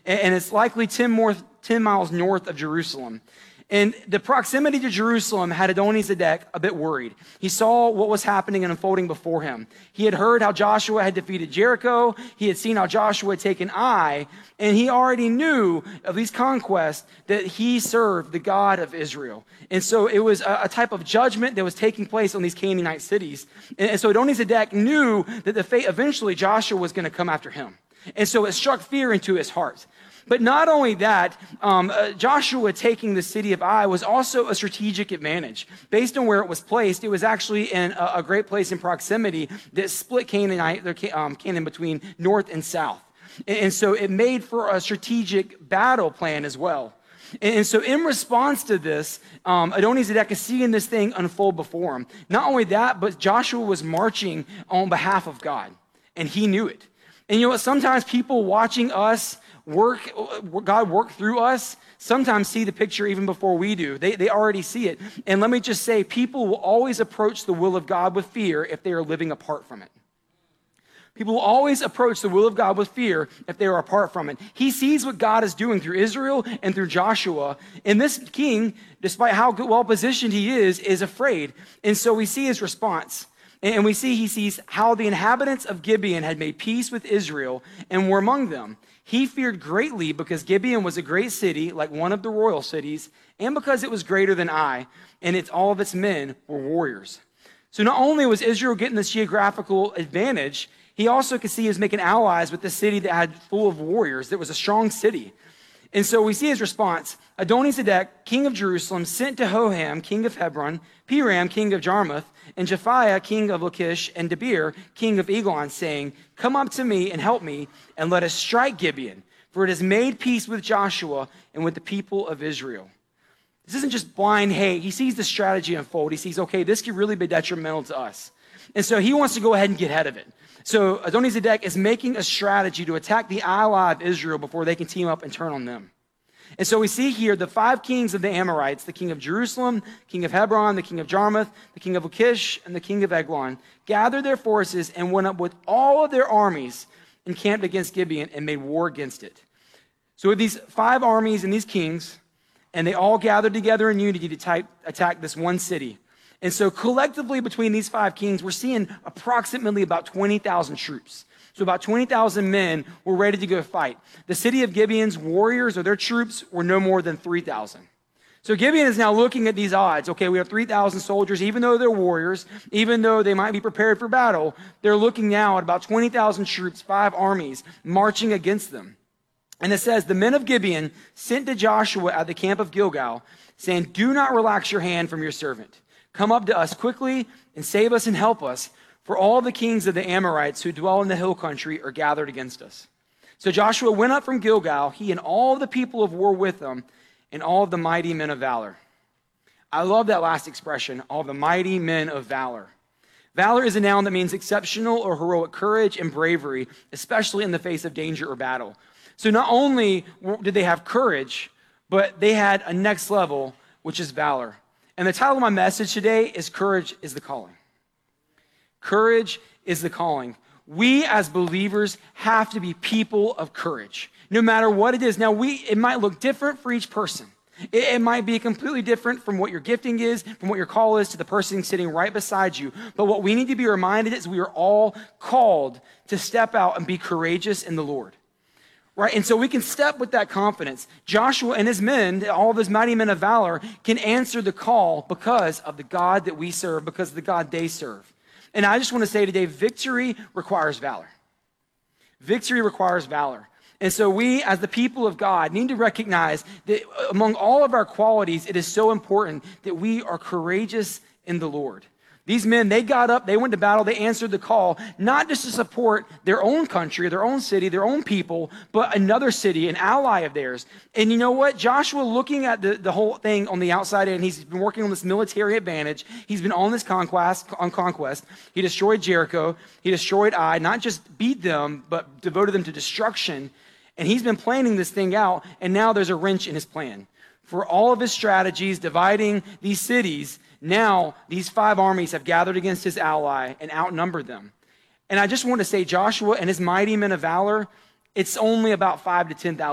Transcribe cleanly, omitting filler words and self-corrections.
and it's likely 10 miles north of Jerusalem. And the proximity to Jerusalem had Adoni-Zedek a bit worried. He saw what was happening and unfolding before him. He had heard how Joshua had defeated Jericho. He had seen how Joshua had taken Ai. And he already knew of these conquests that he served the God of Israel. And so it was a type of judgment that was taking place on these Canaanite cities. And so Adoni-Zedek knew that the fate eventually Joshua was going to come after him. And so it struck fear into his heart. But not only that, Joshua taking the city of Ai was also a strategic advantage. Based on where it was placed, it was actually in a great place in proximity that split Canaan between north and south. And so it made for a strategic battle plan as well. And so in response to this, Adoni-Zedek is seeing this thing unfold before him. Not only that, but Joshua was marching on behalf of God, and he knew it. And you know what? Sometimes people watching us God work through us, sometimes see the picture even before we do. They already see it. And let me just say, people will always approach the will of God with fear if they are living apart from it. People will always approach the will of God with fear if they are apart from it. He sees what God is doing through Israel and through Joshua. And this king, despite how well-positioned he is afraid. And so we see his response. And we see he sees how the inhabitants of Gibeon had made peace with Israel and were among them. He feared greatly because Gibeon was a great city, like one of the royal cities, and because it was greater than Ai, and all of its men were warriors. So not only was Israel getting this geographical advantage, he also could see he was making allies with the city that had full of warriors, that was a strong city. And so we see his response. Adoni-Zedek, king of Jerusalem, sent to Hoham, king of Hebron, Piram, king of Jarmuth, and Japhiah, king of Lachish, and Debir, king of Eglon, saying, "Come up to me and help me, and let us strike Gibeon, for it has made peace with Joshua and with the people of Israel." This isn't just blind hate. He sees the strategy unfold. He sees, okay, this could really be detrimental to us. And so he wants to go ahead and get ahead of it. So Adoni-Zedek is making a strategy to attack the ally of Israel before they can team up and turn on them. And so we see here the 5 kings of the Amorites, the king of Jerusalem, king of Hebron, the king of Jarmuth, the king of Lachish, and the king of Eglon, gathered their forces and went up with all of their armies, encamped against Gibeon, and made war against it. So with these 5 armies and these kings, and they all gathered together in unity to attack this one city. And so collectively between these 5 kings, we're seeing approximately about 20,000 troops. So about 20,000 men were ready to go fight. The city of Gibeon's warriors or their troops were no more than 3,000. So Gibeon is now looking at these odds. Okay, we have 3,000 soldiers, even though they're warriors, even though they might be prepared for battle, they're looking now at about 20,000 troops, 5 armies, marching against them. And it says, the men of Gibeon sent to Joshua at the camp of Gilgal, saying, "Do not relax your hand from your servant. Come up to us quickly and save us and help us, for all the kings of the Amorites who dwell in the hill country are gathered against us." So Joshua went up from Gilgal, he and all the people of war with him, and all of the mighty men of valor. I love that last expression, all the mighty men of valor. Valor is a noun that means exceptional or heroic courage and bravery, especially in the face of danger or battle. So not only did they have courage, but they had a next level, which is valor. And the title of my message today is Courage is the Calling. Courage is the calling. We as believers have to be people of courage, no matter what it is. Now, it might look different for each person. It might be completely different from what your gifting is, from what your call is to the person sitting right beside you. But what we need to be reminded is we are all called to step out and be courageous in the Lord. Right, and so we can step with that confidence. Joshua and his men, all of his mighty men of valor, can answer the call because of the God that we serve, because of the God they serve. And I just want to say today, victory requires valor. Victory requires valor. And so we, as the people of God, need to recognize that among all of our qualities, it is so important that we are courageous in the Lord. These men, they got up, they went to battle, they answered the call, not just to support their own country, their own city, their own people, but another city, an ally of theirs. And you know what? Joshua, looking at the whole thing on the outside, and he's been working on this military advantage. He's been on this conquest. He destroyed Jericho. He destroyed Ai, not just beat them, but devoted them to destruction. And he's been planning this thing out, and now there's a wrench in his plan. For all of his strategies, dividing these cities, now these 5 armies have gathered against his ally and outnumbered them. And I just want to say, Joshua and his mighty men of valor, it's only about 5,000 to 10,000